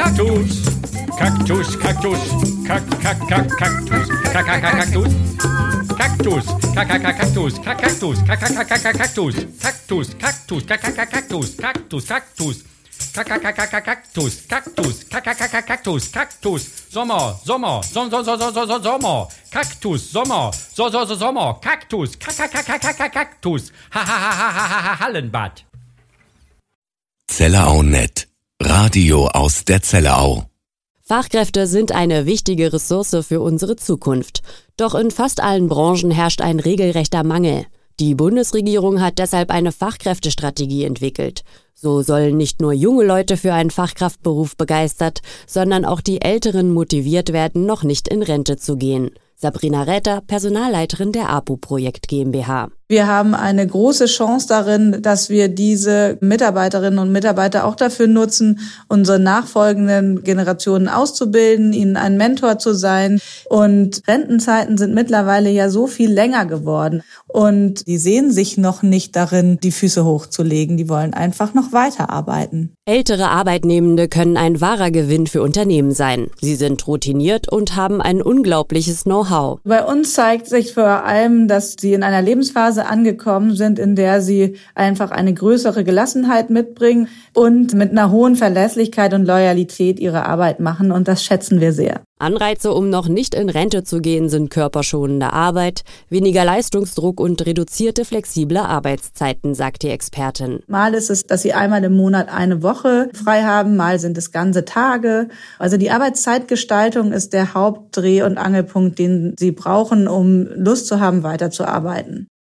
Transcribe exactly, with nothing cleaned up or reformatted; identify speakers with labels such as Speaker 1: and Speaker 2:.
Speaker 1: Kaktus, Kaktus, Kaktus, Kak, Kak, Kak, Kaktus, Kak, Kak, Kaktus, Kaktus, Kak, Kak, Kaktus, Kaktus, Kak, Kak, Kaktus, Kaktus, Kaktus, Kak, Kak, Kaktus, Kaktus, Kaktus, Kaktus, Kaktus, Kaktus, Kaktus, Sommer, Sommer, Sommer, Sommer, Sommer, Kaktus, Sommer, so, so, so, Sommer, Kaktus, Kaktus, ha, ha, ha, ha, ha, ha, Hallenbad.
Speaker 2: Zellerau Punkt net. Radio aus der Zellerau.
Speaker 3: Fachkräfte sind eine wichtige Ressource für unsere Zukunft. Doch in fast allen Branchen herrscht ein regelrechter Mangel. Die Bundesregierung hat deshalb eine Fachkräftestrategie entwickelt. So sollen nicht nur junge Leute für einen Fachkraftberuf begeistert, sondern auch die Älteren motiviert werden, noch nicht in Rente zu gehen. Sabrina Räther, Personalleiterin der A P U-Projekt GmbH.
Speaker 4: Wir haben eine große Chance darin, dass wir diese Mitarbeiterinnen und Mitarbeiter auch dafür nutzen, unsere nachfolgenden Generationen auszubilden, ihnen ein Mentor zu sein. Und Rentenzeiten sind mittlerweile ja so viel länger geworden. Und die sehen sich noch nicht darin, die Füße hochzulegen. Die wollen einfach noch weiterarbeiten.
Speaker 3: Ältere Arbeitnehmende können ein wahrer Gewinn für Unternehmen sein. Sie sind routiniert und haben ein unglaubliches Know-how.
Speaker 4: Bei uns zeigt sich vor allem, dass sie in einer Lebensphase angekommen sind, in der sie einfach eine größere Gelassenheit mitbringen und mit einer hohen Verlässlichkeit und Loyalität ihre Arbeit machen. Und das schätzen wir sehr.
Speaker 3: Anreize, um noch nicht in Rente zu gehen, sind körperschonende Arbeit, weniger Leistungsdruck und reduzierte flexible Arbeitszeiten, sagt die Expertin.
Speaker 4: Mal ist es, dass sie einmal im Monat eine Woche frei haben, mal sind es ganze Tage. Also die Arbeitszeitgestaltung ist der Hauptdreh- und Angelpunkt, den sie brauchen, um Lust zu haben, weiterzuarbeiten.